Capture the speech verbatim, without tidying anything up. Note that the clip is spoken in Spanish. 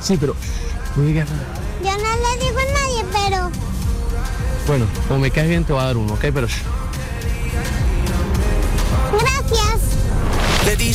Sí, pero no digas nada. Yo no le digo a nadie, pero... Bueno, como me caes bien te voy a dar uno, ¿ok? Pero...